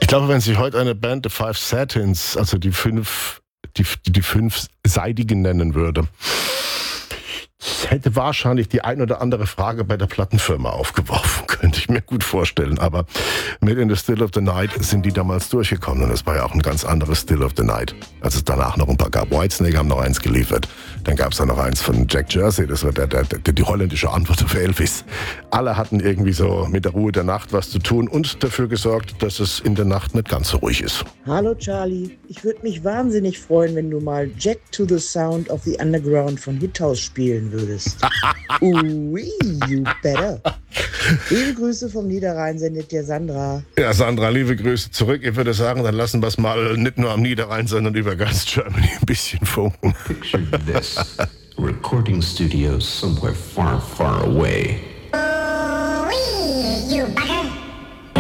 Ich glaube, wenn sich heute eine Band The Five Satins, also die fünfseitigen nennen würde, hätte wahrscheinlich die ein oder andere Frage bei der Plattenfirma aufgeworfen, könnte ich mir gut vorstellen. Aber mit In the Still of the Night sind die damals durchgekommen. Und das war ja auch ein ganz anderes Still of the Night, als es danach noch ein paar gab. Whitesnake haben noch eins geliefert. Dann gab es da noch eins von Jack Jersey, das war die holländische Antwort auf Elvis. Alle hatten irgendwie so mit der Ruhe der Nacht was zu tun und dafür gesorgt, dass es in der Nacht nicht ganz so ruhig ist. Hallo Charlie, ich würde mich wahnsinnig freuen, wenn du mal Jack to the Sound of the Underground von Hithouse spielen würdest. Ui, you better. Liebe Grüße vom Niederrhein sendet dir Sandra. Ja, Sandra, liebe Grüße zurück. Ich würde sagen, dann lassen wir es mal nicht nur am Niederrhein, sondern über ganz Germany ein bisschen funken. Picture this. A recording studio somewhere far, far away.